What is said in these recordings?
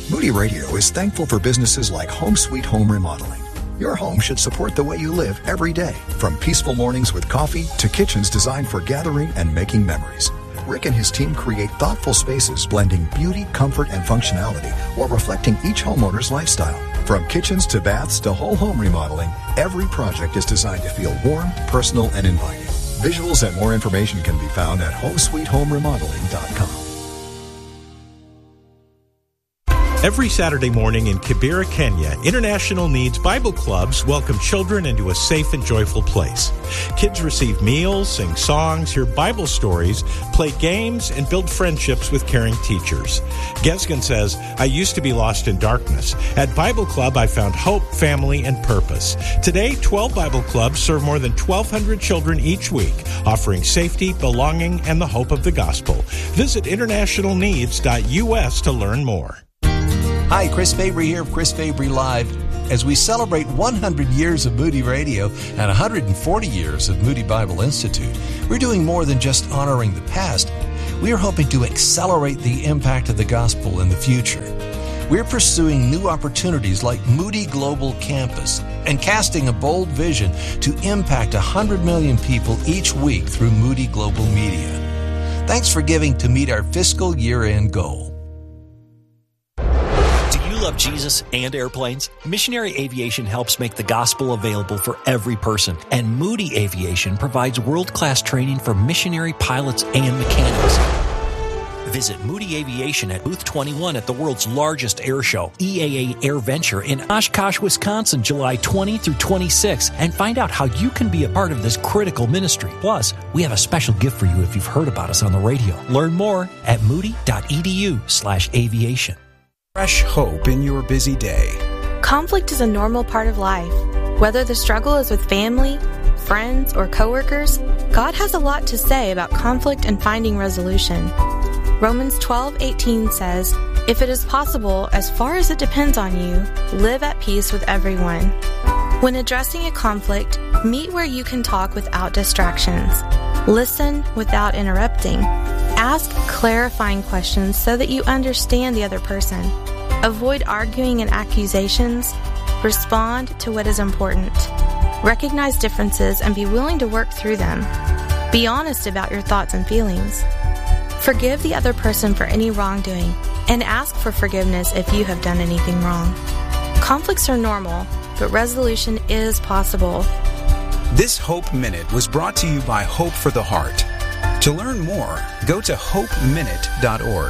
Moody Radio is thankful for businesses like Home Sweet Home Remodeling. Your home should support the way you live every day, from peaceful mornings with coffee to kitchens designed for gathering and making memories. Rick and his team create thoughtful spaces blending beauty, comfort, and functionality while reflecting each homeowner's lifestyle. From kitchens to baths to whole home remodeling, every project is designed to feel warm, personal, and inviting. Visuals and more information can be found at homesweethomeremodeling.com. Every Saturday morning in Kibera, Kenya, International Needs Bible Clubs welcome children into a safe and joyful place. Kids receive meals, sing songs, hear Bible stories, play games, and build friendships with caring teachers. Gesgen says, I used to be lost in darkness. At Bible Club, I found hope, family, and purpose. Today, 12 Bible Clubs serve more than 1,200 children each week, offering safety, belonging, and the hope of the gospel. Visit internationalneeds.us to learn more. Hi, Chris Fabry here of Chris Fabry Live. As we celebrate 100 years of Moody Radio and 140 years of Moody Bible Institute, we're doing more than just honoring the past. We are hoping to accelerate the impact of the gospel in the future. We're pursuing new opportunities like Moody Global Campus and casting a bold vision to impact 100 million people each week through Moody Global Media. Thanks for giving to meet our fiscal year-end goal. Love Jesus and airplanes? Missionary Aviation helps make the gospel available for every person, and Moody Aviation provides world-class training for missionary pilots and mechanics. Visit Moody Aviation at Booth 21 at the world's largest air show, EAA Air Venture in Oshkosh, Wisconsin, July 20 through 26, and find out how you can be a part of this critical ministry. Plus, we have a special gift for you if you've heard about us on the radio. Learn more at moody.edu/aviation. Fresh hope in your busy day. Conflict is a normal part of life. Whether the struggle is with family, friends, or coworkers, God has a lot to say about conflict and finding resolution. Romans 12:18 says, "If it is possible, as far as it depends on you, live at peace with everyone." When addressing a conflict, meet where you can talk without distractions. Listen without interrupting. Ask clarifying questions so that you understand the other person. Avoid arguing and accusations. Respond to what is important. Recognize differences and be willing to work through them. Be honest about your thoughts and feelings. Forgive the other person for any wrongdoing and ask for forgiveness if you have done anything wrong. Conflicts are normal, but resolution is possible. This Hope Minute was brought to you by Hope for the Heart. To learn more, go to hopeminute.org.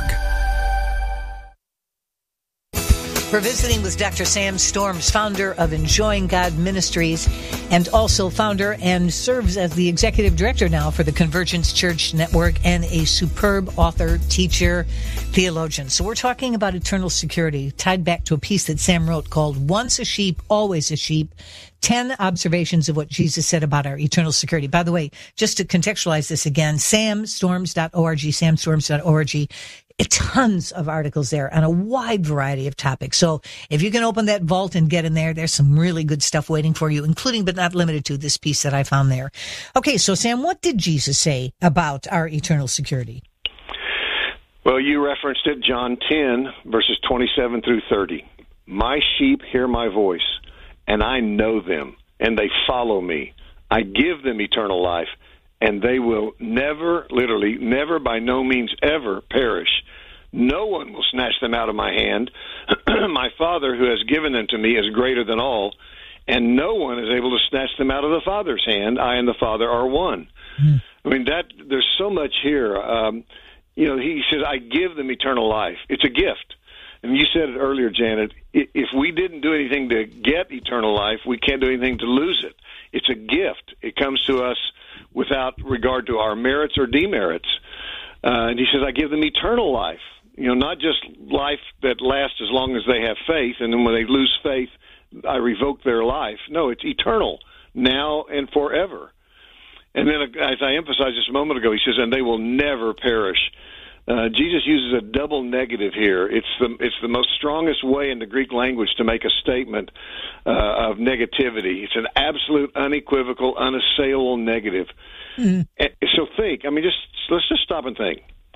We're visiting with Dr. Sam Storms, founder of Enjoying God Ministries, and also founder and serves as the executive director now for the Convergence Church Network, and a superb author, teacher, theologian. So we're talking about eternal security, tied back to a piece that Sam wrote called Once a Sheep, Always a Sheep, 10 observations of what Jesus said about our eternal security. By the way, just to contextualize this again, samstorms.org, samstorms.org. Tons of articles there on a wide variety of topics. So if you can open that vault and get in there, there's some really good stuff waiting for you, including but not limited to this piece that I found there. Okay, so Sam, what did Jesus say about our eternal security? Well, you referenced it, John 10, verses 27 through 30. My sheep hear my voice, and I know them, and they follow me. I give them eternal life, and they will never, literally, never, by no means ever perish. No one will snatch them out of my hand. My Father, who has given them to me, is greater than all, and no one is able to snatch them out of the Father's hand. I and the Father are one. I mean, there's so much here. He says, I give them eternal life. It's a gift. And you said it earlier, Janet, if we didn't do anything to get eternal life, we can't do anything to lose it. It's a gift. It comes to us without regard to our merits or demerits. And he says, I give them eternal life. Not just life that lasts as long as they have faith, and then when they lose faith, I revoke their life. No, it's eternal, now and forever. And then, as I emphasized just a moment ago, he says, and they will never perish. Jesus uses a double negative here. It's the most strongest way in the Greek language to make a statement of negativity. It's an absolute, unequivocal, unassailable negative. Mm-hmm. So think. Let's just stop and think.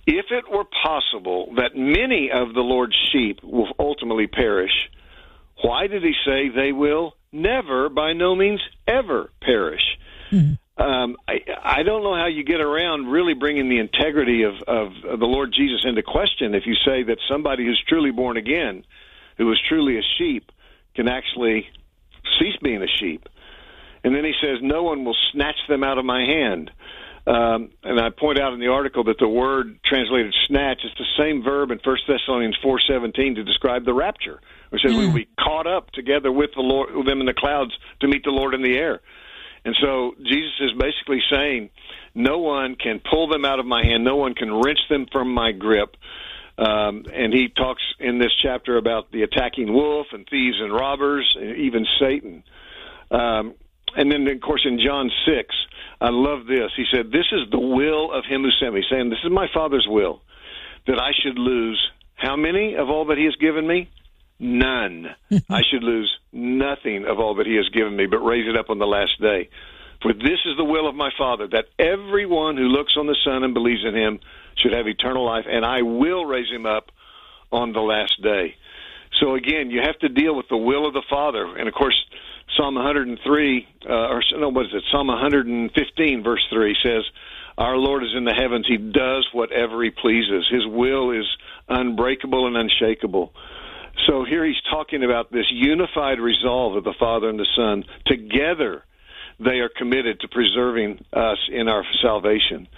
if it were possible that many of the Lord's sheep will ultimately perish, why did he say they will never, by no means, ever perish? Mm-hmm. I don't know how you get around really bringing the integrity of the Lord Jesus into question if you say that somebody who's truly born again, who is truly a sheep, can actually cease being a sheep. And then he says, no one will snatch them out of my hand. And I point out in the article that the word translated snatch is the same verb in 1 Thessalonians 4:17 to describe the rapture, which says we will be caught up together with the Lord, with them in the clouds to meet the Lord in the air. And so Jesus is basically saying, no one can pull them out of my hand. No one can wrench them from my grip. And he talks in this chapter about the attacking wolf and thieves and robbers, and even Satan. And then, of course, in John 6, I love this. He said, this is the will of him who sent me, saying, this is my Father's will, that I should lose how many of all that he has given me? None. I should lose nothing of all that he has given me, but raise it up on the last day. For this is the will of my Father, that everyone who looks on the Son and believes in him should have eternal life, and I will raise him up on the last day. So again, you have to deal with the will of the Father. And of course, Psalm 103, Psalm 115, verse 3 says, our Lord is in the heavens. He does whatever he pleases. His will is unbreakable and unshakable. So here he's talking about this unified resolve of the Father and the Son. Together, they are committed to preserving us in our salvation.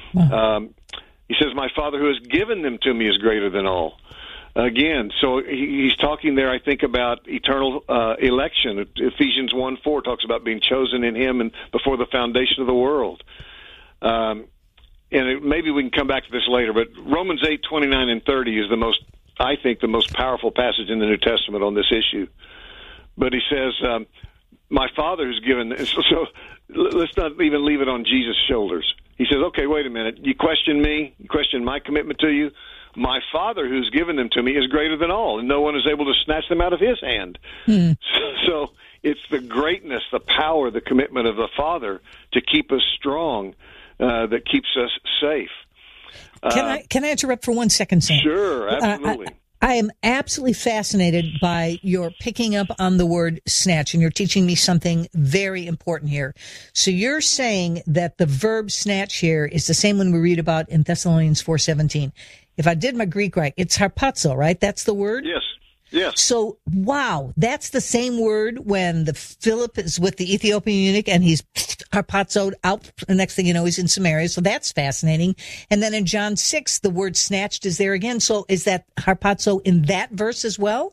He says, my Father who has given them to me is greater than all. Again, so he's talking there, I think, about eternal election. Ephesians 1:4 talks about being chosen in him and before the foundation of the world. And maybe we can come back to this later, but Romans 8:29 and 30 is the most powerful passage in the New Testament on this issue. But he says, my Father who's given... So let's not even leave it on Jesus' shoulders. He says, okay, wait a minute. You question me? You question my commitment to you? My Father who's given them to me is greater than all, and no one is able to snatch them out of his hand. So it's the greatness, the power, the commitment of the Father to keep us strong that keeps us safe. Can I interrupt for 1 second, Sam? Sure, absolutely. I am absolutely fascinated by your picking up on the word snatch, and you're teaching me something very important here. So you're saying that the verb snatch here is the same one we read about in Thessalonians 4:17. If I did my Greek right, it's harpazo, right? That's the word? Yes. Yes. So, wow, that's the same word when Philip is with the Ethiopian eunuch and he's harpazoed out. The next thing you know, he's in Samaria. So that's fascinating. And then in John 6, the word snatched is there again. So is that harpazo in that verse as well?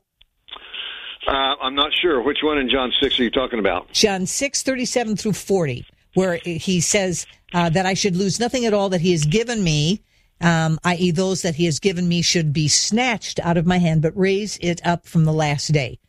I'm not sure. Which one in John 6 are you talking about? John 6:37 through 40, where he says that I should lose nothing at all that he has given me. I.e., those that he has given me should be snatched out of my hand, but raise it up from the last day.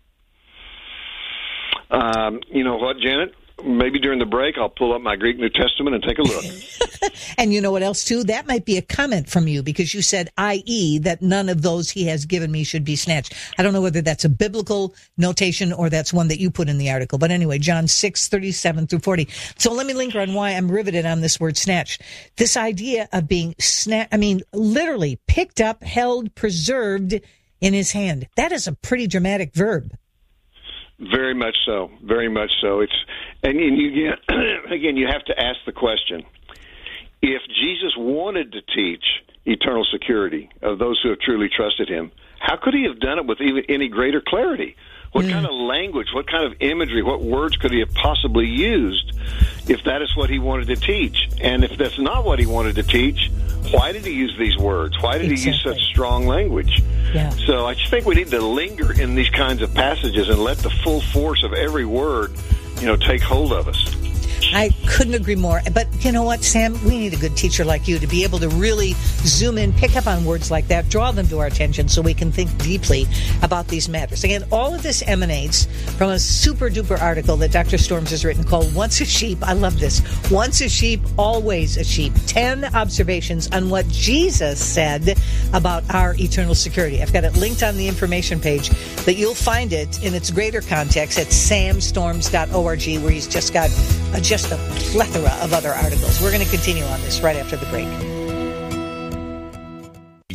You know what, Janet? Maybe during the break, I'll pull up my Greek New Testament and take a look. And you know what else, too? That might be a comment from you, because you said, i.e., that none of those he has given me should be snatched. I don't know whether that's a biblical notation or that's one that you put in the article. But anyway, John 6:37 through 40. So let me linger on why I'm riveted on this word snatch. This idea of being literally picked up, held, preserved in his hand. That is a pretty dramatic verb. Very much so. Very much so. And you again, you have to ask the question: if Jesus wanted to teach eternal security of those who have truly trusted him, how could he have done it with even any greater clarity? What kind of language, what kind of imagery, what words could he have possibly used if that is what he wanted to teach? And if that's not what he wanted to teach, why did he use these words? Why did he use such strong language? Yeah. So I just think we need to linger in these kinds of passages and let the full force of every word, take hold of us. I couldn't agree more. But you know what, Sam? We need a good teacher like you to be able to really zoom in, pick up on words like that, draw them to our attention so we can think deeply about these matters. Again, all of this emanates from a super-duper article that Dr. Storms has written called Once a Sheep. I love this. Once a sheep, always a sheep. 10 observations on what Jesus said about our eternal security. I've got it linked on the information page, but you'll find it in its greater context at samstorms.org, where he's just got just a plethora of other articles. We're going to continue on this right after the break.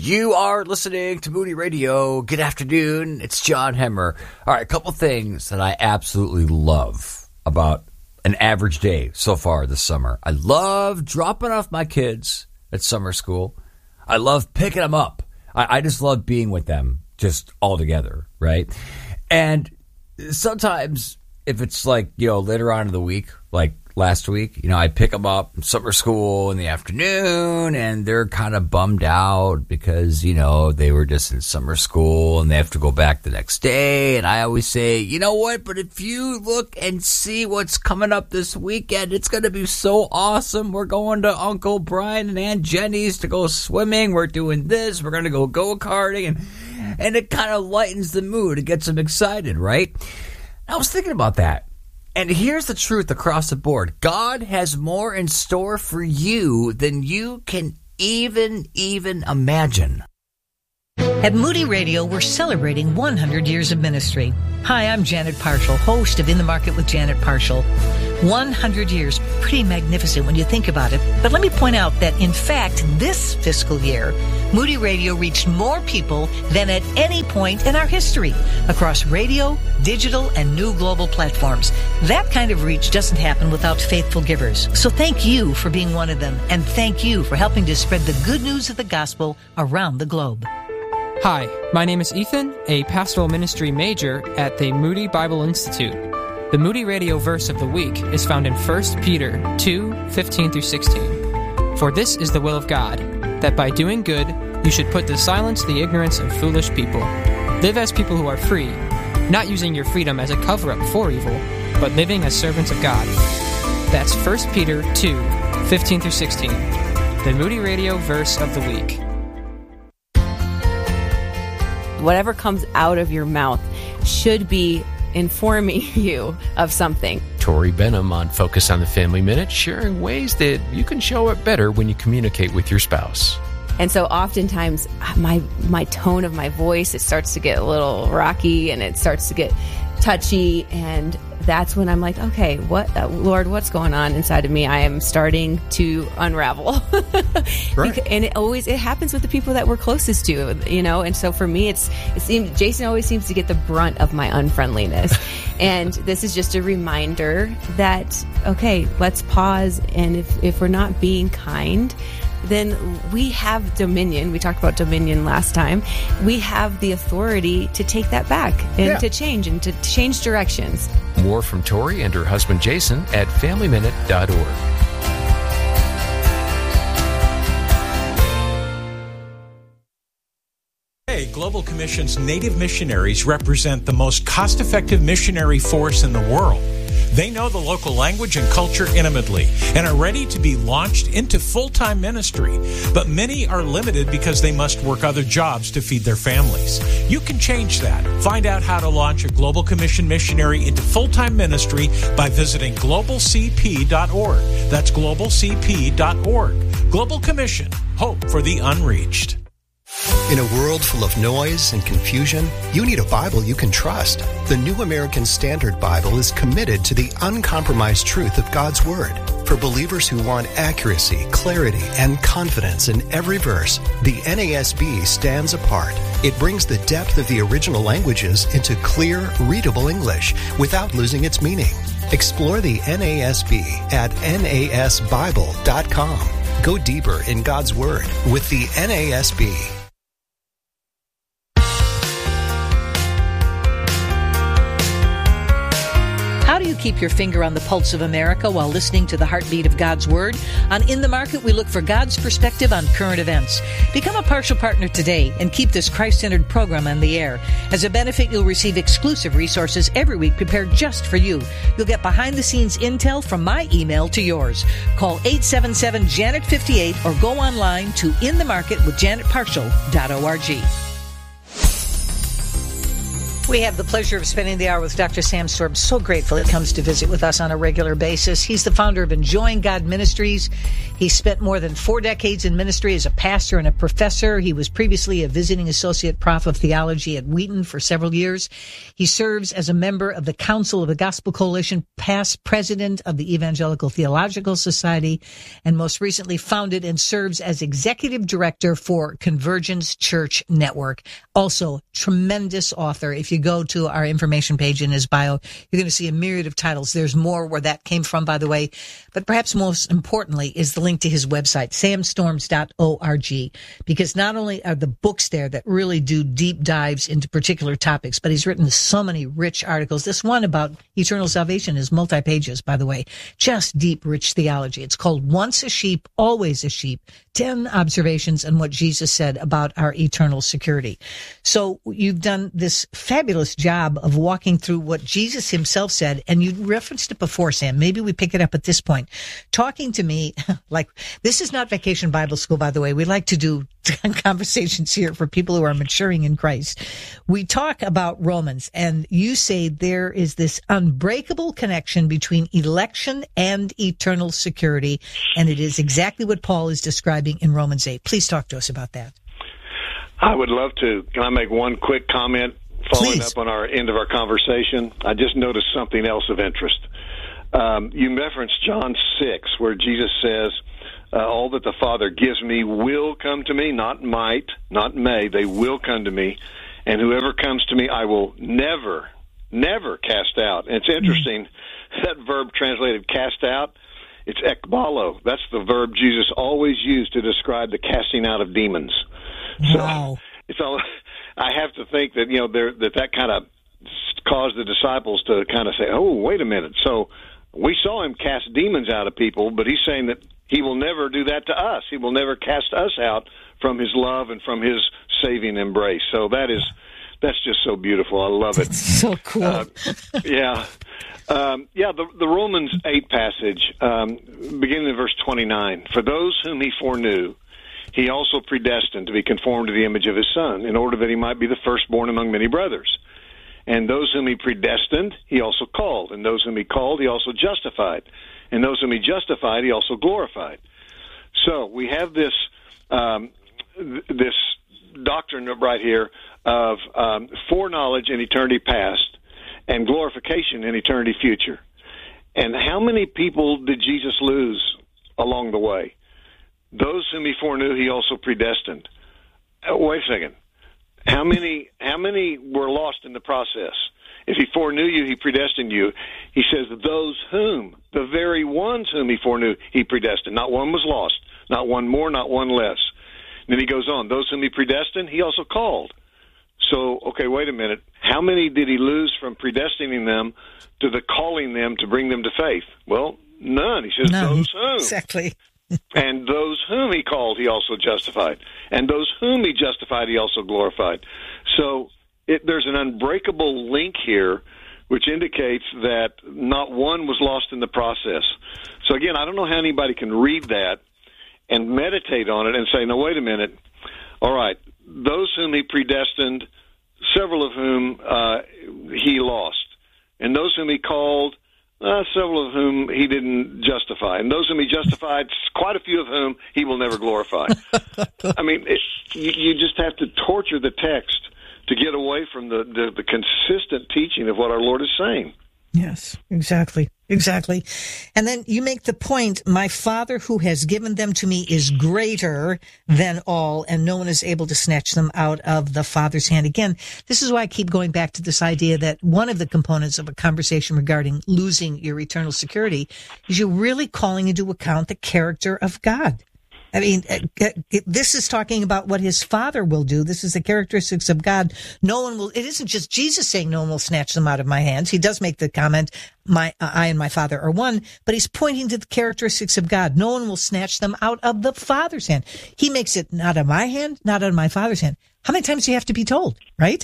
You are listening to Moody Radio. Good afternoon. It's John Hemmer. All right, a couple things that I absolutely love about an average day so far this summer. I love dropping off my kids at summer school. I love picking them up. I just love being with them just all together, right? And sometimes if it's like, later on in the week, like last week, I pick them up from summer school in the afternoon and they're kind of bummed out because, they were just in summer school and they have to go back the next day. And I always say, you know what? But if you look and see what's coming up this weekend, it's going to be so awesome. We're going to Uncle Brian and Aunt Jenny's to go swimming. We're doing this. We're going to go go-karting. And it kind of lightens the mood. It gets them excited, right? I was thinking about that. And here's the truth across the board. God has more in store for you than you can even imagine. At Moody Radio, we're celebrating 100 years of ministry. Hi, I'm Janet Parshall, host of In the Market with Janet Parshall. 100 years, pretty magnificent when you think about it. But let me point out that, in fact, this fiscal year, Moody Radio reached more people than at any point in our history across radio, digital, and new global platforms. That kind of reach doesn't happen without faithful givers. So thank you for being one of them, and thank you for helping to spread the good news of the gospel around the globe. Hi, my name is Ethan, a pastoral ministry major at the Moody Bible Institute. The Moody Radio verse of the week is found in 1 Peter 2:15-16. For this is the will of God, that by doing good you should put to silence the ignorance of foolish people. Live as people who are free, not using your freedom as a cover-up for evil, but living as servants of God. That's 1 Peter 2:15-16, the Moody Radio verse of the week. Whatever comes out of your mouth should be informing you of something. Tori Benham on Focus on the Family Minute, sharing ways that you can show it better when you communicate with your spouse. And so oftentimes my tone of my voice, it starts to get a little rocky and it starts to get touchy, and that's when I'm like, okay, Lord, what's going on inside of me? I am starting to unravel. Right. And it happens with the people that we're closest to, and so for me, Jason always seems to get the brunt of my unfriendliness. And this is just a reminder that, okay, let's pause. And if we're not being kind, then we have dominion. We talked about dominion last time. We have the authority to take that back and to change directions. More from Tori and her husband Jason at FamilyMinute.org. Global Commission's Native missionaries represent the most cost-effective missionary force in the world. They know the local language and culture intimately and are ready to be launched into full-time ministry. But many are limited because they must work other jobs to feed their families. You can change that. Find out how to launch a Global Commission missionary into full-time ministry by visiting globalcp.org. That's globalcp.org. Global Commission. Hope for the unreached. In a world full of noise and confusion, you need a Bible you can trust. The New American Standard Bible is committed to the uncompromised truth of God's Word. For believers who want accuracy, clarity, and confidence in every verse, the NASB stands apart. It brings the depth of the original languages into clear, readable English without losing its meaning. Explore the NASB at nasbible.com. Go deeper in God's Word with the NASB. How do you keep your finger on the pulse of America while listening to the heartbeat of God's Word? On In the Market, we look for God's perspective on current events. Become a partial partner today and keep this Christ-centered program on the air. As a benefit, you'll receive exclusive resources every week prepared just for you. You'll get behind-the-scenes intel from my email to yours. Call 877-JANET-58 or go online to inthemarketwithjanetparshall.org. We have the pleasure of spending the hour with Dr. Sam Storm. So grateful he comes to visit with us on a regular basis. He's the founder of Enjoying God Ministries. He spent more than 4 decades in ministry as a pastor and a professor. He was previously a visiting associate prof of theology at Wheaton for several years. He serves as a member of the Council of the Gospel Coalition, past president of the Evangelical Theological Society, and most recently founded and serves as executive director for Convergence Church Network. Also, tremendous author. If you go to our information page in his bio, you're going to see a myriad of titles. There's more where that came from, by the way. But perhaps most importantly is the link to his website, samstorms.org, because not only are the books there that really do deep dives into particular topics, but he's written so many rich articles. This one about eternal salvation is multi-pages, by the way. Just deep, rich theology. It's called Once a Sheep, Always a Sheep, 10 Observations on What Jesus Said About Our Eternal Security. So you've done this fabulous job of walking through what Jesus himself said, and you referenced it before, Sam. Maybe we pick it up at this point. Talking to me, like, this is not Vacation Bible School, by the way. We like to do conversations here for people who are maturing in Christ. We talk about Romans, and you say there is this unbreakable connection between election and eternal security, and it is exactly what Paul is describing in Romans 8. Please talk to us about that. I would love to. Can I make one quick comment following Please. up on our end of our conversation? I just noticed something else of interest. You referenced John 6, where Jesus says, all that the Father gives me will come to me, not might, not may. They will come to me. And whoever comes to me, I will never, never cast out. And it's interesting, that verb translated cast out, it's ekbalo. That's the verb Jesus always used to describe the casting out of demons. Wow. So it's all, I have to think that, you know, that kind of caused the disciples to kind of say, oh, wait a minute. So we saw him cast demons out of people, but he's saying that he will never do that to us. He will never cast us out from his love and from his saving embrace. So that's just so beautiful. I love it. So cool. The Romans 8 passage, beginning in verse 29. For those whom he foreknew, he also predestined to be conformed to the image of his Son, in order that he might be the firstborn among many brothers. And those whom he predestined, he also called. And those whom he called, he also justified. And those whom he justified, he also glorified. So we have this this doctrine right here of foreknowledge in eternity past and glorification in eternity future. And how many people did Jesus lose along the way? Those whom he foreknew, he also predestined. Wait a second. How many were lost in the process? If he foreknew you, he predestined you. He says, those whom, the very ones whom he foreknew, he predestined. Not one was lost. Not one more, not one less. Then he goes on. Those whom he predestined, he also called. So, okay, wait a minute. How many did he lose from predestining them to the calling them to bring them to faith? Well, none. He says, None. those whom. Exactly. And those whom he called, he also justified. And those whom he justified, he also glorified. So there's an unbreakable link here, which indicates that not one was lost in the process. So again, I don't know how anybody can read that and meditate on it and say, no, wait a minute. All right, those whom he predestined, several of whom he lost. And those whom he called, several of whom he didn't justify. And those whom he justified, quite a few of whom he will never glorify. I mean, you just have to torture the text to get away from the consistent teaching of what our Lord is saying. Yes, exactly. Exactly. And then you make the point, my Father who has given them to me is greater than all, and no one is able to snatch them out of the Father's hand. Again, this is why I keep going back to this idea that one of the components of a conversation regarding losing your eternal security is you're really calling into account the character of God. I mean, this is talking about what his Father will do. This is the characteristics of God. No one will, it isn't just Jesus saying no one will snatch them out of my hands. He does make the comment, I and my Father are one, but he's pointing to the characteristics of God. No one will snatch them out of the Father's hand. He makes it not out of my hand, not out of my Father's hand. How many times do you have to be told, right?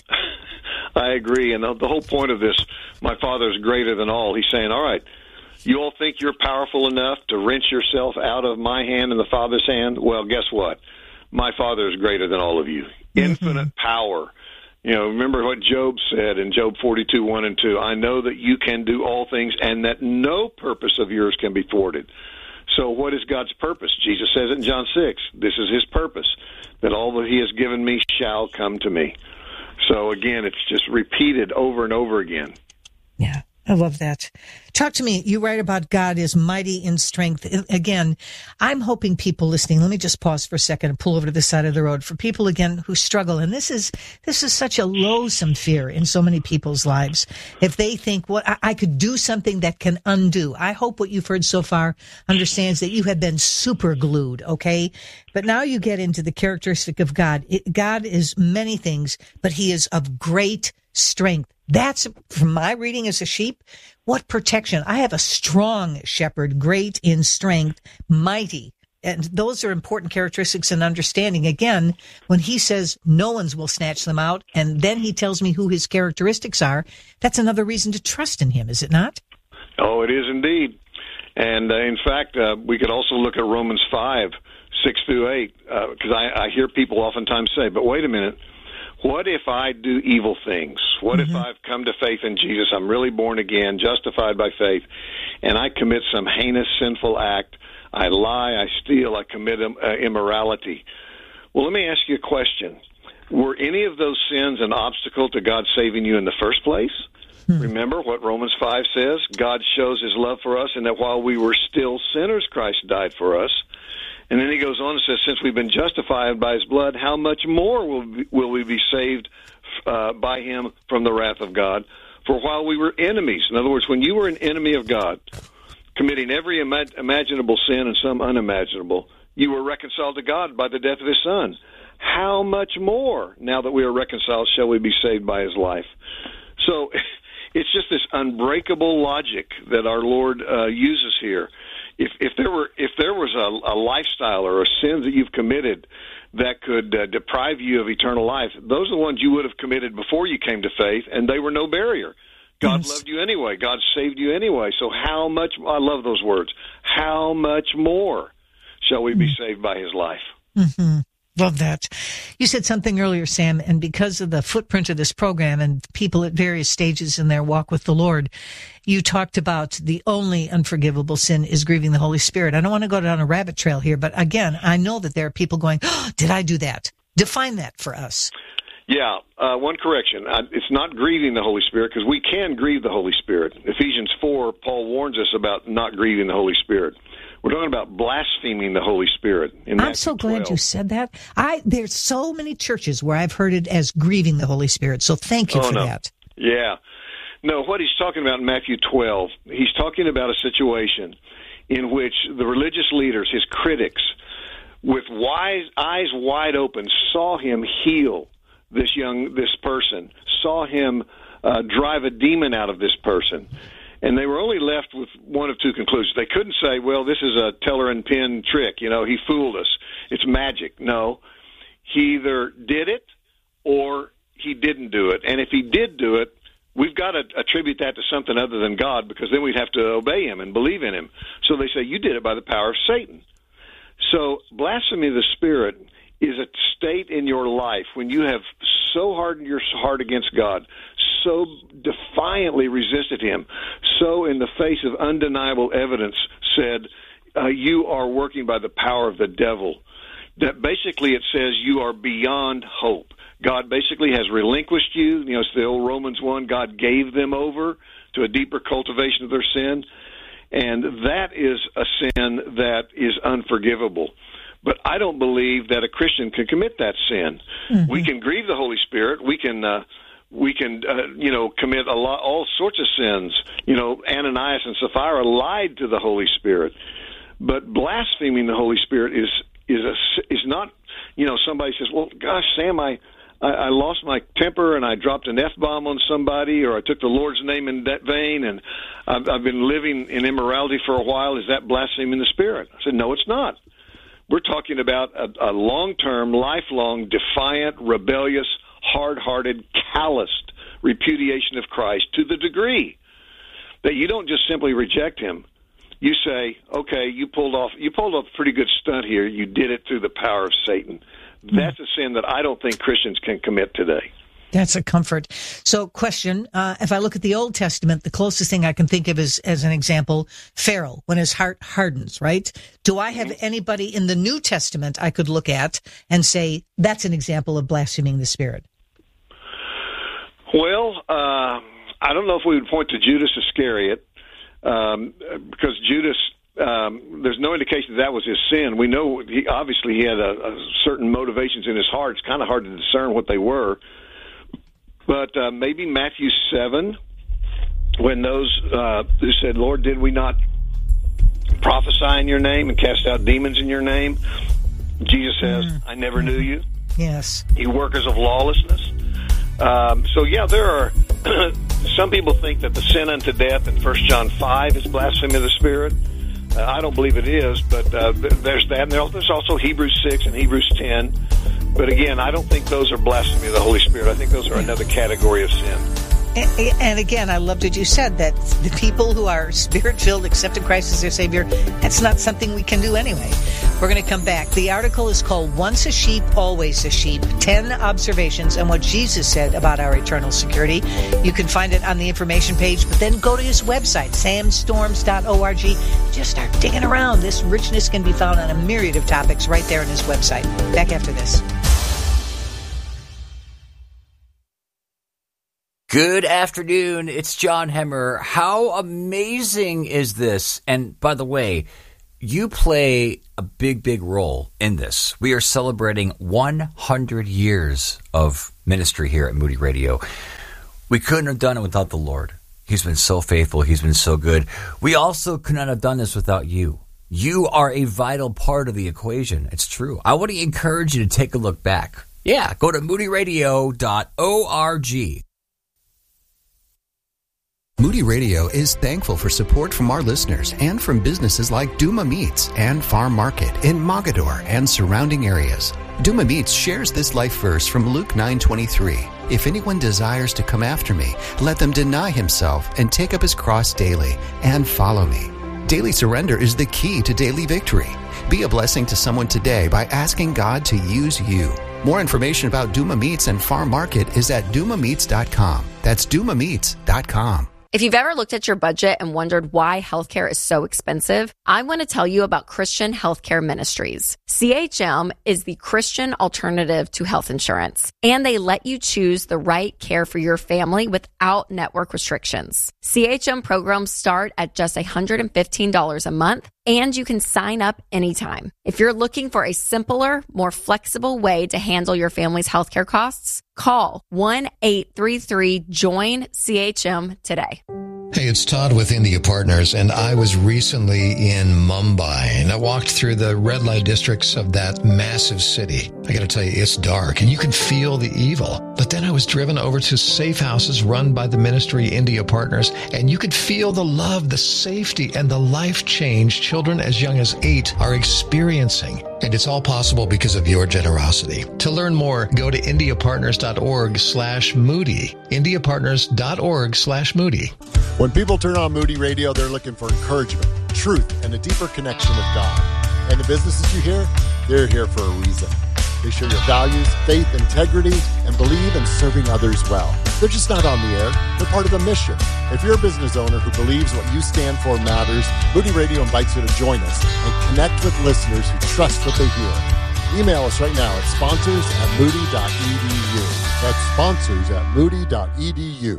I agree. And the whole point of this, my Father is greater than all. He's saying, all right, you all think you're powerful enough to wrench yourself out of my hand and the Father's hand? Well, guess what? My Father is greater than all of you. Infinite power Remember what Job said in Job 42, 1 and 2. I know that you can do all things and that no purpose of yours can be thwarted. So what is God's purpose? Jesus says it in John 6. This is his purpose, that all that he has given me shall come to me. So again, it's just repeated over and over again. Yeah. I love that. Talk to me. You write about God is mighty in strength. Again, I'm hoping people listening, let me just pause for a second and pull over to the side of the road. For people, again, who struggle, and this is such a loathsome fear in so many people's lives. If they think, I could do something that can undo. I hope what you've heard so far understands that you have been super glued, okay? But now you get into the characteristic of God. God is many things, but he is of great strength. That's, from my reading as a sheep, what protection. I have a strong shepherd, great in strength, mighty. And those are important characteristics and understanding. Again, when he says no one's will snatch them out, and then he tells me who his characteristics are, that's another reason to trust in him, is it not? Oh, it is indeed. And in fact, we could also look at Romans 5, 6 through 8, because I hear people oftentimes say, but wait a minute. What if I do evil things? What if I've come to faith in Jesus? I'm really born again, justified by faith, and I commit some heinous, sinful act. I lie, I steal, I commit immorality. Well, let me ask you a question. Were any of those sins an obstacle to God saving you in the first place? Remember what Romans 5 says? God shows his love for us, and that while we were still sinners, Christ died for us. And then he goes on and says, since we've been justified by his blood, how much more will we be saved by him from the wrath of God? For while we were enemies, in other words, when you were an enemy of God, committing every imaginable sin and some unimaginable, you were reconciled to God by the death of his Son. How much more, now that we are reconciled, shall we be saved by his life? So it's just this unbreakable logic that our Lord uses here. If there was a lifestyle or a sin that you've committed that could deprive you of eternal life, those are the ones you would have committed before you came to faith, and they were no barrier. God loved you anyway. God saved you anyway. So how much, I love those words, how much more shall we be saved by his life? Mm-hmm. Love that. You said something earlier, Sam, and because of the footprint of this program and people at various stages in their walk with the Lord, you talked about the only unforgivable sin is grieving the Holy Spirit. I don't want to go down a rabbit trail here, but again, I know that there are people going, oh, did I do that? Define that for us. Yeah, one correction. It's not grieving the Holy Spirit, because we can grieve the Holy Spirit. Ephesians 4, Paul warns us about not grieving the Holy Spirit. We're talking about blaspheming the Holy Spirit. I'm so glad you said that. There's so many churches where I've heard it as grieving the Holy Spirit, so thank you for that. Yeah. No, what he's talking about in Matthew 12, he's talking about a situation in which the religious leaders, his critics, with eyes wide open, saw him heal this person, saw him drive a demon out of this person. And they were only left with one of two conclusions. They couldn't say, well, this is a teller and pin trick. He fooled us. It's magic. No. He either did it or he didn't do it. And if he did do it, we've got to attribute that to something other than God, because then we'd have to obey him and believe in him. So they say, you did it by the power of Satan. So blasphemy of the Spirit is a state in your life when you have so hardened your heart against God, so defiantly resisted him, so in the face of undeniable evidence said, you are working by the power of the devil, that basically it says you are beyond hope. God basically has relinquished you. It's the old Romans 1, God gave them over to a deeper cultivation of their sin, and that is a sin that is unforgivable. But I don't believe that a Christian can commit that sin. Mm-hmm. We can grieve the Holy Spirit. We can commit all sorts of sins. Ananias and Sapphira lied to the Holy Spirit. But blaspheming the Holy Spirit is not. Somebody says, "Well, gosh, Sam, I lost my temper and I dropped an F-bomb on somebody, or I took the Lord's name in that vain, and I've been living in immorality for a while. Is that blaspheming the Spirit?" I said, "No, it's not. We're talking about a long-term, lifelong, defiant, rebellious, hard-hearted, calloused repudiation of Christ, to the degree that you don't just simply reject him. You say, okay, you pulled off a pretty good stunt here. You did it through the power of Satan. That's a sin that I don't think Christians can commit today. That's a comfort. So, question, if I look at the Old Testament, the closest thing I can think of is, as an example, Pharaoh, when his heart hardens, right? Do I have anybody in the New Testament I could look at and say, that's an example of blaspheming the Spirit? Well, I don't know if we would point to Judas Iscariot, because Judas, there's no indication that was his sin. We know he had a certain motivations in his heart. It's kind of hard to discern what they were. But maybe Matthew 7, when those who said, Lord, did we not prophesy in your name and cast out demons in your name? Jesus says, I never knew you. Yes. You workers of lawlessness. There are some people think that the sin unto death in 1 John 5 is blasphemy of the Spirit. I don't believe it is, but there's that. And there's also Hebrews 6 and Hebrews 10. But again, I don't think those are blasphemy of the Holy Spirit. I think those are another category of sin. And again, I loved what you said, that the people who are Spirit-filled, accepted Christ as their Savior, that's not something we can do anyway. We're going to come back. The article is called Once a Sheep, Always a Sheep, 10 Observations on what Jesus said about our eternal security. You can find it on the information page, but then go to his website, samstorms.org. Just start digging around. This richness can be found on a myriad of topics right there on his website. Back after this. Good afternoon. It's John Hemmer. How amazing is this? And by the way, you play a big, big role in this. We are celebrating 100 years of ministry here at Moody Radio. We couldn't have done it without the Lord. He's been so faithful. He's been so good. We also could not have done this without you. You are a vital part of the equation. It's true. I want to encourage you to take a look back. Yeah, go to moodyradio.org. Moody Radio is thankful for support from our listeners and from businesses like Duma Meats and Farm Market in Mogadore and surrounding areas. Duma Meats shares this life verse from Luke 9:23. If anyone desires to come after me, let them deny himself and take up his cross daily and follow me. Daily surrender is the key to daily victory. Be a blessing to someone today by asking God to use you. More information about Duma Meats and Farm Market is at dumameats.com. That's dumameats.com. If you've ever looked at your budget and wondered why healthcare is so expensive, I want to tell you about Christian Healthcare Ministries. CHM is the Christian alternative to health insurance, and they let you choose the right care for your family without network restrictions. CHM programs start at just $115 a month, and you can sign up anytime. If you're looking for a simpler, more flexible way to handle your family's healthcare costs, call 1-833-JOIN-CHM today. Hey, it's Todd with India Partners, and I was recently in Mumbai, and I walked through the red light districts of that massive city. I gotta tell you, it's dark, and you can feel the evil. But then I was driven over to safe houses run by the ministry India Partners, and you could feel the love, the safety, and the life change children as young as 8 are experiencing. And it's all possible because of your generosity. To learn more, go to indiapartners.org/Moody. indiapartners.org/Moody. When people turn on Moody Radio, they're looking for encouragement, truth, and a deeper connection with God. And the businesses you hear, they're here for a reason. They share your values, faith, integrity, and believe in serving others well. They're just not on the air. They're part of a mission. If you're a business owner who believes what you stand for matters, Moody Radio invites you to join us and connect with listeners who trust what they hear. Email us right now at sponsors@moody.edu. That's sponsors@moody.edu.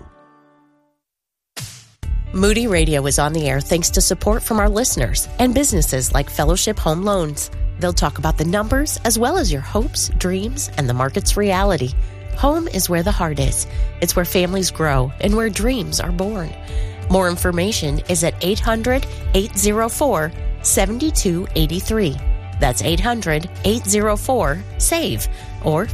Moody Radio is on the air thanks to support from our listeners and businesses like Fellowship Home Loans. They'll talk about the numbers as well as your hopes, dreams, and the market's reality. Home is where the heart is. It's where families grow and where dreams are born. More information is at 800-804-7283. That's 800-804-SAVE or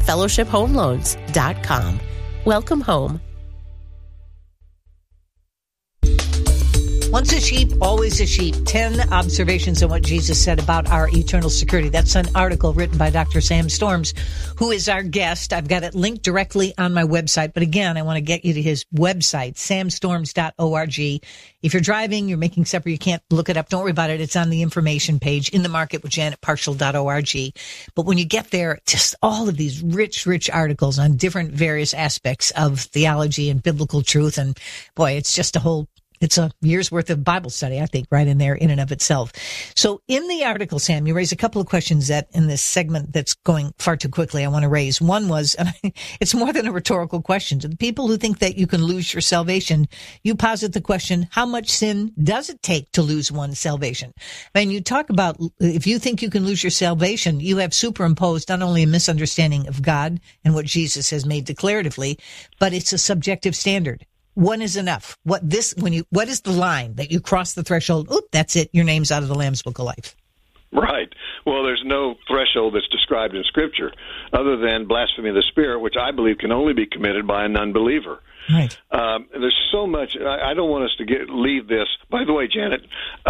fellowshiphomeloans.com. Welcome home. Once a sheep, always a sheep. 10 observations on what Jesus said about our eternal security. That's an article written by Dr. Sam Storms, who is our guest. I've got it linked directly on my website. But again, I want to get you to his website, samstorms.org. If you're driving, you're making supper, you can't look it up. Don't worry about it. It's on the information page, In the Market with JanetParshall.org. But when you get there, just all of these rich articles on different various aspects of theology and biblical truth. And boy, it's just it's a year's worth of Bible study, I think, right in there in and of itself. So in the article, Sam, you raise a couple of questions that in this segment that's going far too quickly I want to raise. One was, and it's more than a rhetorical question. To the people who think that you can lose your salvation, you posit the question, how much sin does it take to lose one's salvation? And you talk about, if you think you can lose your salvation, you have superimposed not only a misunderstanding of God and what Jesus has made declaratively, but it's a subjective standard. One is enough. What is the line that you cross the threshold? Oop, that's it. Your name's out of the Lamb's Book of Life. Right. Well, there's no threshold that's described in Scripture other than blasphemy of the Spirit, which I believe can only be committed by a non-believer. Right. There's so much. I don't want us to leave this. By the way, Janet,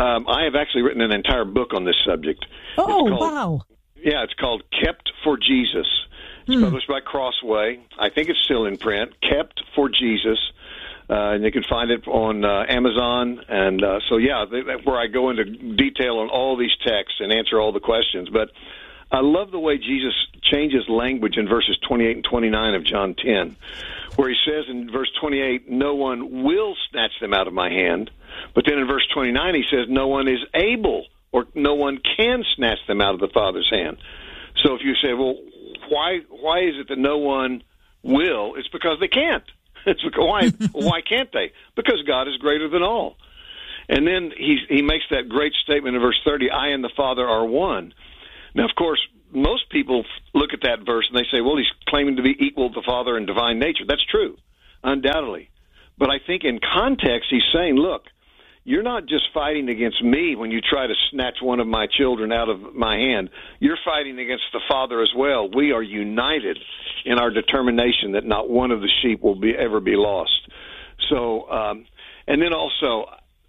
I have actually written an entire book on this subject. Wow. Yeah, it's called Kept for Jesus. It's published by Crossway. I think it's still in print. Kept for Jesus. And you can find it on Amazon. And where I go into detail on all these texts and answer all the questions. But I love the way Jesus changes language in verses 28 and 29 of John 10, where he says in verse 28, no one will snatch them out of my hand. But then in verse 29, he says, no one is able or no one can snatch them out of the Father's hand. So if you say, well, why is it that no one will? It's because they can't. It's why can't they? Because God is greater than all. And then he makes that great statement in verse 30, I and the Father are one. Now, of course, most people look at that verse and they say, well, he's claiming to be equal to the Father in divine nature. That's true, undoubtedly. But I think in context, he's saying, look, you're not just fighting against me when you try to snatch one of my children out of my hand. You're fighting against the Father as well. We are united in our determination that not one of the sheep will ever be lost. So, and then also,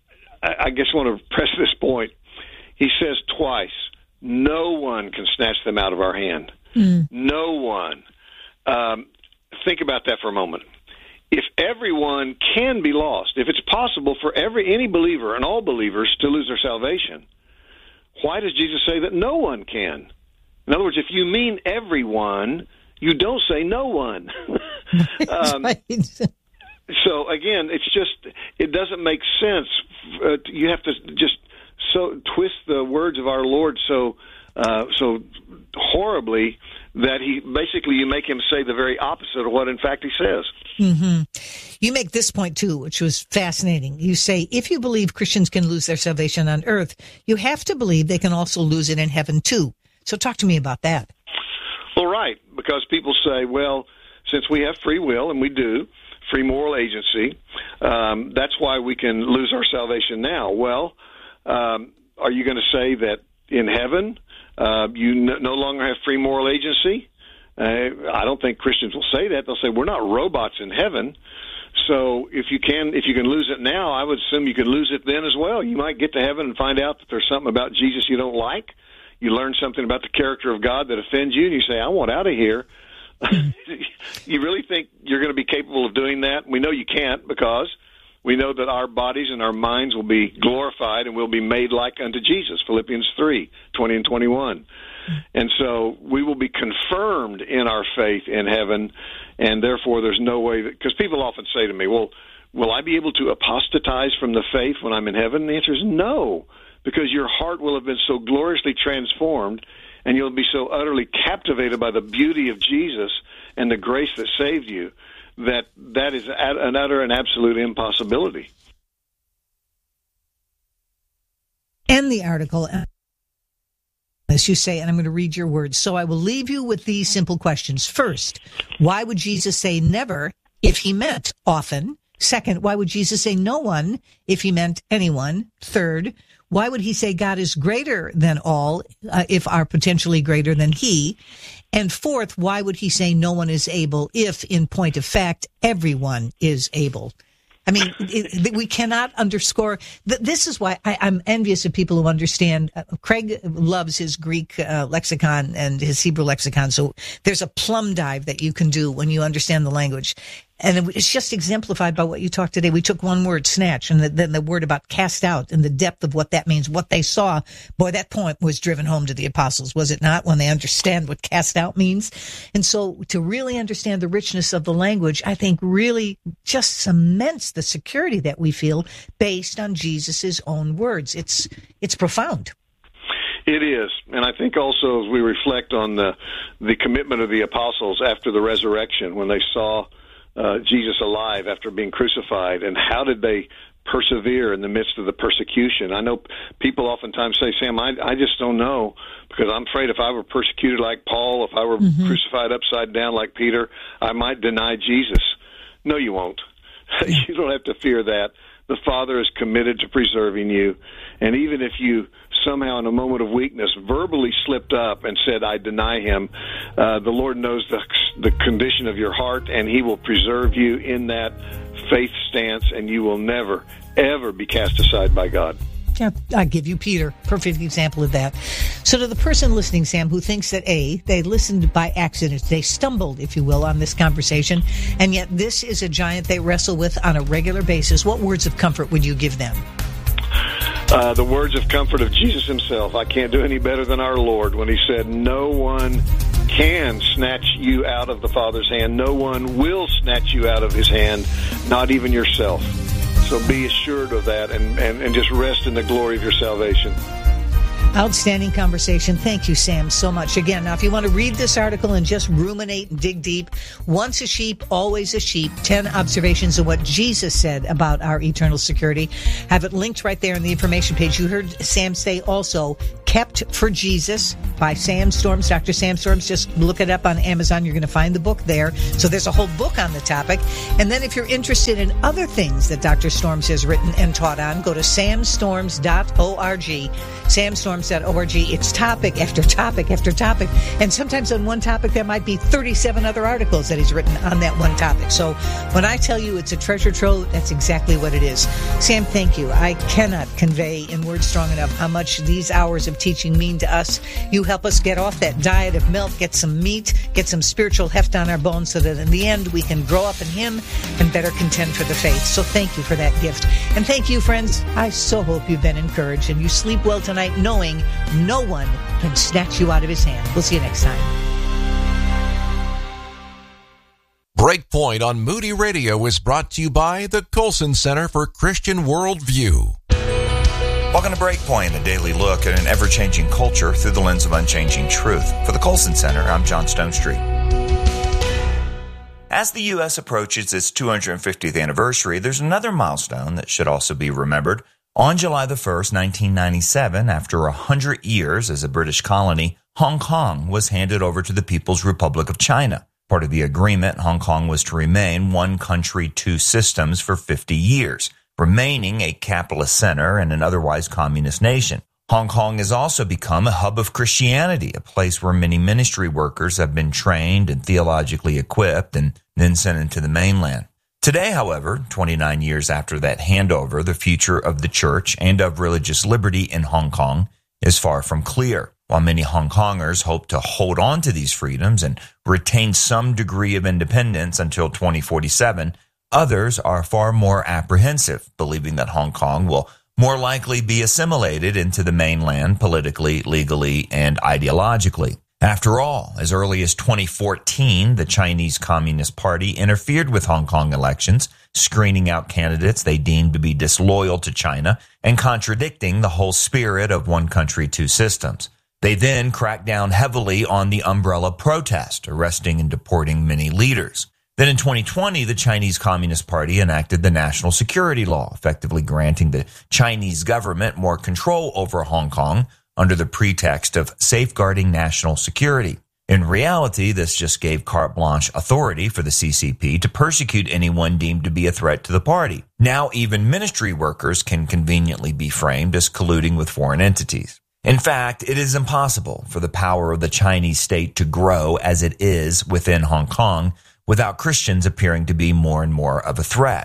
I guess I want to press this point. He says twice, no one can snatch them out of our hand. No one. Think about that for a moment. If everyone can be lost, if it's possible for any believer and all believers to lose their salvation, why does Jesus say that no one can? In other words, if you mean everyone, you don't say no one. So again, it doesn't make sense. You have to just twist the words of our Lord so horribly that you make him say the very opposite of what in fact he says. Mm-hmm. You make this point too, which was fascinating. You say, if you believe Christians can lose their salvation on earth, you have to believe they can also lose it in heaven too. So talk to me about that. Well, right, because people say, well, since we have free will, and we do, free moral agency, that's why we can lose our salvation now. Well, are you going to say that in heaven you no longer have free moral agency? I don't think Christians will say that. They'll say, we're not robots in heaven. So if you can lose it now, I would assume you can lose it then as well. You might get to heaven and find out that there's something about Jesus you don't like. You learn something about the character of God that offends you, and you say, I want out of here. You really think you're going to be capable of doing that? We know you can't, because we know that our bodies and our minds will be glorified and will be made like unto Jesus, Philippians 3:20 and 21. And so we will be confirmed in our faith in heaven, and therefore there's no way that, because people often say to me, well, will I be able to apostatize from the faith when I'm in heaven? And the answer is no, because your heart will have been so gloriously transformed, and you'll be so utterly captivated by the beauty of Jesus and the grace that saved you, that is an utter and absolute impossibility. And the article, as you say, and I'm going to read your words. So I will leave you with these simple questions. First, why would Jesus say never if he meant often? Second, why would Jesus say no one if he meant anyone? Third, why would he say God is greater than all if are potentially greater than he? And fourth, why would he say no one is able if, in point of fact, everyone is able? I mean, we cannot underscore. This is why I'm envious of people who understand. Craig loves his Greek lexicon and his Hebrew lexicon. So there's a plumb dive that you can do when you understand the language. And it's just exemplified by what you talked today. We took one word, snatch, and then the word about cast out and the depth of what that means, what they saw. Boy, that point was driven home to the apostles, was it not, when they understand what cast out means? And so to really understand the richness of the language, I think really just cements the security that we feel based on Jesus's own words. It's profound. It is. And I think also as we reflect on the commitment of the apostles after the resurrection, when they saw Jesus alive after being crucified, and how did they persevere in the midst of the persecution? I know people oftentimes say, Sam, I just don't know, because I'm afraid if I were persecuted like Paul, if I were crucified upside down like Peter, I might deny Jesus. No, you won't. You don't have to fear that. The Father is committed to preserving you. And even if you somehow in a moment of weakness verbally slipped up and said, I deny him, the Lord knows the condition of your heart, and he will preserve you in that faith stance, and you will never, ever be cast aside by God. Yeah, I give you Peter, perfect example of that. So to the person listening, Sam, who thinks that they listened by accident, they stumbled, if you will, on this conversation, and yet this is a giant they wrestle with on a regular basis, what words of comfort would you give them? The words of comfort of Jesus himself. I can't do any better than our Lord when he said, no one can snatch you out of the Father's hand. No one will snatch you out of his hand, not even yourself. So be assured of that and just rest in the glory of your salvation. Outstanding conversation. Thank you, Sam, so much. Again, now, if you want to read this article and just ruminate and dig deep, once a sheep, always a sheep, 10 observations of what Jesus said about our eternal security. Have it linked right there in the information page. You heard Sam say also, Kept for Jesus by Sam Storms, Dr. Sam Storms. Just look it up on Amazon. You're going to find the book there. So there's a whole book on the topic. And then if you're interested in other things that Dr. Storms has written and taught on, go to samstorms.org. Samstorms.org. It's topic after topic after topic. And sometimes on one topic, there might be 37 other articles that he's written on that one topic. So when I tell you it's a treasure trove, that's exactly what it is. Sam, thank you. I cannot convey in words strong enough how much these hours of teaching mean to us. You help us get off that diet of milk, get some meat, get some spiritual heft on our bones so that in the end we can grow up in him and better contend for the faith. So thank you for that gift. And thank you, friends. I so hope you've been encouraged and you sleep well tonight knowing no one can snatch you out of his hand. We'll see you next time. Breakpoint on Moody Radio is brought to you by the Colson Center for Christian Worldview. Welcome to Breakpoint, a daily look at an ever-changing culture through the lens of unchanging truth. For the Colson Center, I'm John Stonestreet. As the U.S. approaches its 250th anniversary, there's another milestone that should also be remembered. On July the 1st, 1997, after 100 years as a British colony, Hong Kong was handed over to the People's Republic of China. Part of the agreement, Hong Kong was to remain one country, two systems for 50 years. Remaining a capitalist center and an otherwise communist nation. Hong Kong has also become a hub of Christianity, a place where many ministry workers have been trained and theologically equipped and then sent into the mainland. Today, however, 29 years after that handover, the future of the church and of religious liberty in Hong Kong is far from clear. While many Hong Kongers hope to hold on to these freedoms and retain some degree of independence until 2047, others are far more apprehensive, believing that Hong Kong will more likely be assimilated into the mainland politically, legally, and ideologically. After all, as early as 2014, the Chinese Communist Party interfered with Hong Kong elections, screening out candidates they deemed to be disloyal to China and contradicting the whole spirit of one country, two systems. They then cracked down heavily on the umbrella protest, arresting and deporting many leaders. Then in 2020, the Chinese Communist Party enacted the National Security Law, effectively granting the Chinese government more control over Hong Kong under the pretext of safeguarding national security. In reality, this just gave carte blanche authority for the CCP to persecute anyone deemed to be a threat to the party. Now even ministry workers can conveniently be framed as colluding with foreign entities. In fact, it is impossible for the power of the Chinese state to grow as it is within Hong Kong without Christians appearing to be more and more of a threat.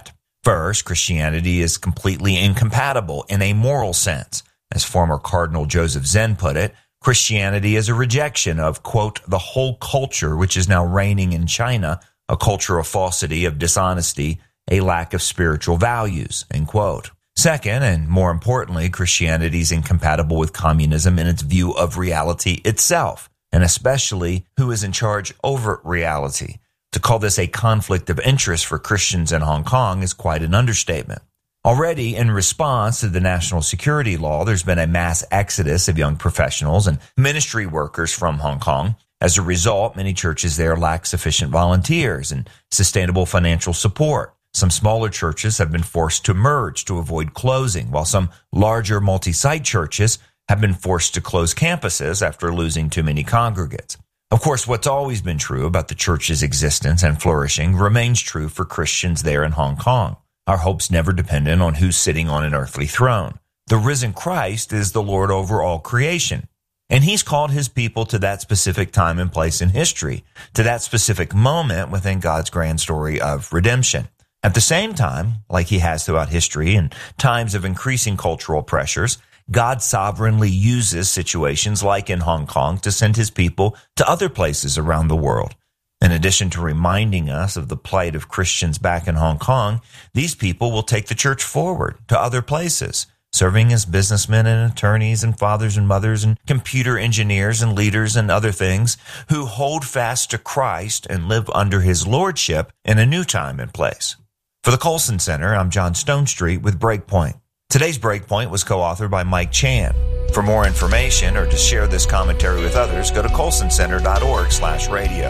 First, Christianity is completely incompatible in a moral sense. As former Cardinal Joseph Zen put it, Christianity is a rejection of, quote, the whole culture which is now reigning in China, a culture of falsity, of dishonesty, a lack of spiritual values, end quote. Second, and more importantly, Christianity is incompatible with communism in its view of reality itself, and especially who is in charge over reality. To call this a conflict of interest for Christians in Hong Kong is quite an understatement. Already, in response to the national security law, there's been a mass exodus of young professionals and ministry workers from Hong Kong. As a result, many churches there lack sufficient volunteers and sustainable financial support. Some smaller churches have been forced to merge to avoid closing, while some larger multi-site churches have been forced to close campuses after losing too many congregants. Of course, what's always been true about the church's existence and flourishing remains true for Christians there in Hong Kong. Our hope's never dependent on who's sitting on an earthly throne. The risen Christ is the Lord over all creation, and he's called his people to that specific time and place in history, to that specific moment within God's grand story of redemption. At the same time, like he has throughout history in times of increasing cultural pressures, God sovereignly uses situations like in Hong Kong to send his people to other places around the world. In addition to reminding us of the plight of Christians back in Hong Kong, these people will take the church forward to other places, serving as businessmen and attorneys and fathers and mothers and computer engineers and leaders and other things who hold fast to Christ and live under his lordship in a new time and place. For the Colson Center, I'm John Stonestreet with Breakpoint. Today's Breakpoint was co-authored by Mike Chan. For more information or to share this commentary with others, go to colsoncenter.org/radio.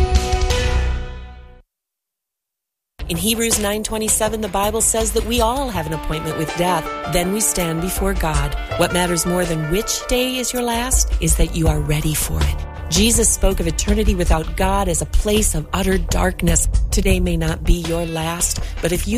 In Hebrews 9:27, the Bible says that we all have an appointment with death. Then we stand before God. What matters more than which day is your last is that you are ready for it. Jesus spoke of eternity without God as a place of utter darkness. Today may not be your last, but if you